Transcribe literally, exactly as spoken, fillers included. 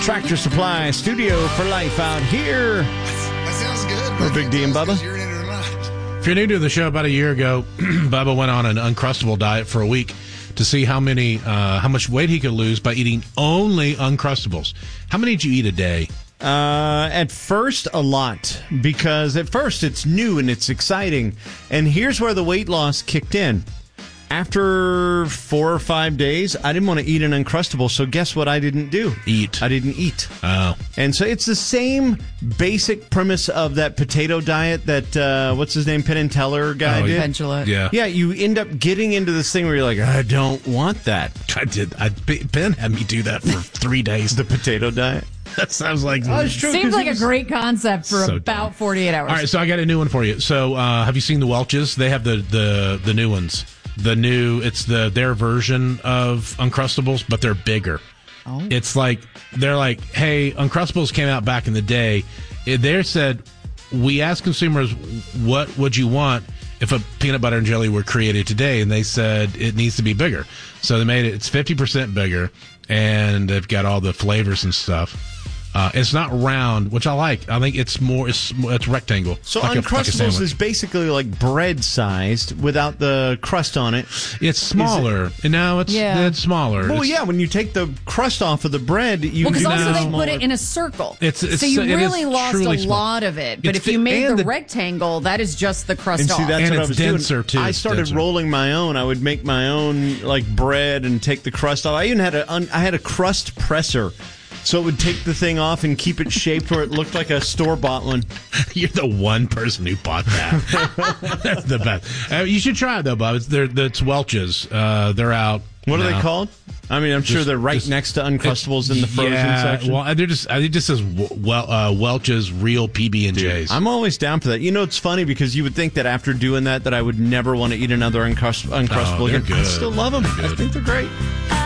Tractor Supply Studio for Life out here. That sounds good. We're Big D and Bubba. You're in it or not. If you're new to the show, about a year ago, Bubba went on an Uncrustable diet for a week to see how many, uh, how much weight he could lose by eating only Uncrustables. How many did you eat a day? Uh, at first, a lot, because at first it's new and it's exciting. And here's where the weight loss kicked in. After four or five days, I didn't want to eat an Uncrustable, so guess what I didn't do? Eat. I didn't eat. Oh. And so it's the same basic premise of that potato diet that, uh, what's his name, Penn and Teller guy Oh, did. Pendulum. Yeah. Yeah, you end up getting into this thing where you're like, I don't want that. I did. I, Ben had me do that for three days. The potato diet. That sounds like... Oh, it's true, Seems 'cause like it a was- great concept for So about dumb. forty-eight hours. All right, so I got a new one for you. So uh, have you seen the Welch's? They have the, the, the new ones. The new, it's the their version of Uncrustables, but they're bigger. Oh. It's like, they're like, hey, Uncrustables came out back in the day. They said, we asked consumers, what would you want if a peanut butter and jelly were created today? And they said it needs to be bigger. So they made it, it's fifty percent bigger, and they've got all the flavors and stuff. Uh, it's not round, which I like. I think it's more, it's, it's rectangle. So like a- like a Uncrustables sandwich. is basically like bread sized without the crust on it. It's smaller. And now it's, Yeah. it's smaller. Well, It's- yeah, when you take the crust off of the bread, you Well, because do also get they smaller. put it in a circle. It's- it's- so you it is really lost truly a small. lot of it. But It's if you the- made and the, the- rectangle, that is just the crust And see, off. that's And what I it's was denser, doing. too. I It's started denser. rolling my own. I would make my own like bread and take the crust off. I even had a un- I had a crust presser, so it would take the thing off and keep it shaped where it looked like a store bought one. You're the one person who bought that. That's the best. Uh, you should try it, though, Bob. It's, they're, it's Welch's. Uh, they're out. What are now. they called? I mean, I'm sure Just- they're right just- next to Uncrustables in the frozen yeah, section. Well, they're just, I think it just says well, uh, Welch's Real P B and J's. I'm always down for that. You know, it's funny because you would think that after doing that, that I would never want to eat another Uncrust- Uncrustable Oh, they're again. I good. still love them. They're I good. think they're great.